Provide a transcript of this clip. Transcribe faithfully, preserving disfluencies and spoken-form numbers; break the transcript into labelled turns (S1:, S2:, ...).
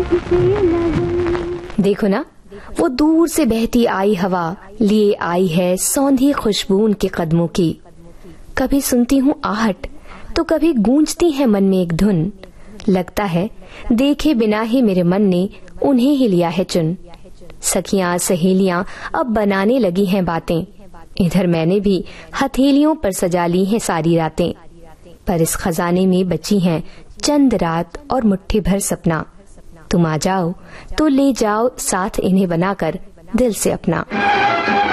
S1: देखो ना, वो दूर से बहती आई हवा लिए आई है सौंधी खुशबू उनके कदमों की। कभी सुनती हूँ आहट तो कभी गूंजती है मन में एक धुन। लगता है देखे बिना ही मेरे मन ने उन्हें ही लिया है चुन। सखियां सहेलियां अब बनाने लगी हैं बातें, इधर मैंने भी हथेलियों पर सजा ली हैं सारी रातें। पर इस खजाने में बची हैं चंद रात और मुट्ठी भर सपना। तुम आ जाओ तो ले जाओ साथ इन्हें बनाकर दिल से अपना।